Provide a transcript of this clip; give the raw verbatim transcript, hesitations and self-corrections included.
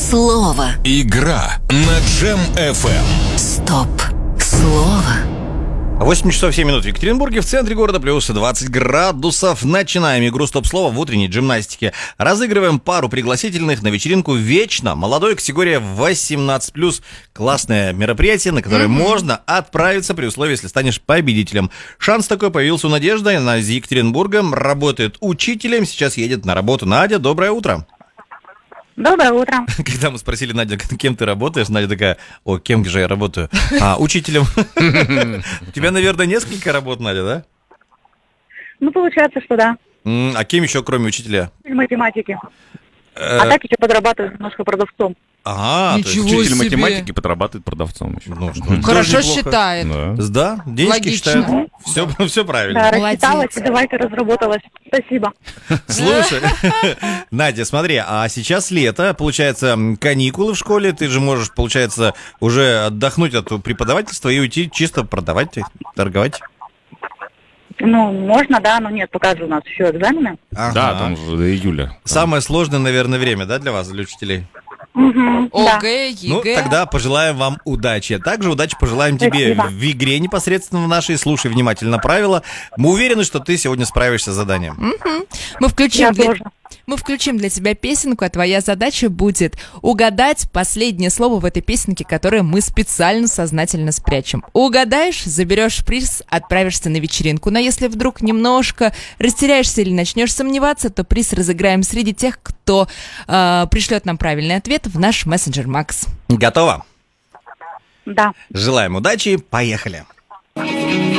Слово. Игра на Джем эф эм. Стоп. Слово. восемь часов семь минут в Екатеринбурге, в центре города плюс двадцать градусов. Начинаем игру «Стоп-слово» в утренней джимнастике. Разыгрываем пару пригласительных на вечеринку «Вечно» молодой, категория восемнадцать плюс. Классное мероприятие, на которое mm-hmm. можно отправиться при условии, если станешь победителем. Шанс такой появился у Надежды. Она из Екатеринбурга, работает учителем, сейчас едет на работу. Надя, доброе утро. Доброе утро. Когда мы спросили Надя, кем ты работаешь, Надя такая: о, кем же я работаю? А, учителем. У тебя, наверное, несколько работ, Надя, да? Ну, получается, что да. А кем еще, кроме учителя? Математики. А так еще подрабатываю немножко продавцом. Ага, Ничего то есть учитель учитель... математики подрабатывает продавцом еще. Ну, что, Хорошо неплохо. считает. Да, да, денежки Логично. считают. Все, все правильно. Да, рассчиталась и давайте разработалась. Спасибо. Слушай, Надя, смотри, а сейчас лето, получается, каникулы в школе, ты же можешь, получается, уже отдохнуть от преподавательства и уйти чисто продавать, торговать. Ну, можно, да, но нет, пока же у нас еще экзамены. Ага. Да, там же до июля. Самое сложное, наверное, время, да, для вас, для учителей? Угу, ОГЭ, ЕГЭ. Ну, тогда пожелаем вам удачи. Также удачи пожелаем тебе Спасибо. в игре непосредственно в нашей. Слушай внимательно правила. Мы уверены, что ты сегодня справишься с заданием. Угу. Мы включим Я для... тоже. Мы включим для тебя песенку, а твоя задача будет угадать последнее слово в этой песенке, которое мы специально сознательно спрячем. Угадаешь, заберешь приз, отправишься на вечеринку. Но если вдруг немножко растеряешься или начнешь сомневаться, то приз разыграем среди тех, кто э, пришлет нам правильный ответ в наш мессенджер Макс. Готово? Да. Желаем удачи. Поехали.